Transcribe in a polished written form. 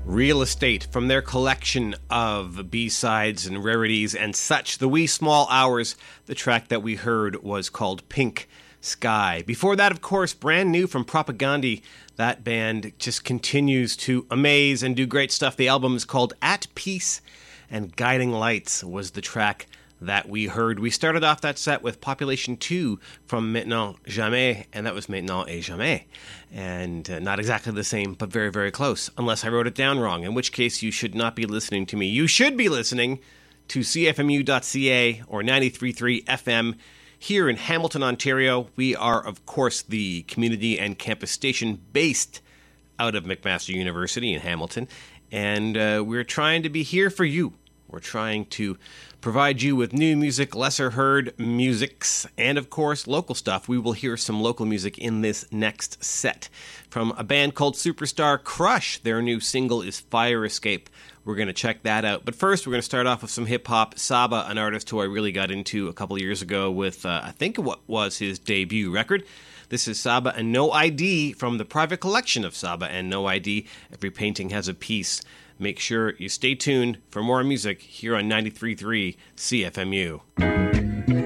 Real Estate from their collection of B-sides and rarities and such. The Wee Small Hours, the track that we heard was called Pink Sky. Before that, of course, brand new from Propagandhi. That band just continues to amaze and do great stuff. The album is called At Peace, and Guiding Lights was the track that we heard. We started off that set with Population 2 from Maintenant Jamais, and that was Maintenant et Jamais. And not exactly the same, but very, very close, unless I wrote it down wrong, in which case you should not be listening to me. You should be listening to CFMU.ca or 93.3 FM here in Hamilton, Ontario. We are, of course, the community and campus station based out of McMaster University in Hamilton, and we're trying to be here for you. We're trying to provide you with new music, lesser heard musics, and of course, local stuff. We will hear some local music in this next set. From a band called Superstar Crush, their new single is Fire Escape. We're going to check that out. But first, we're going to start off with some hip-hop. Saba, an artist who I really got into a couple of years ago with, I think what was his debut record. This is Saba and No ID from the private collection of Saba and No ID. Every painting has a piece. Make sure you stay tuned for more music here on 93.3 CFMU.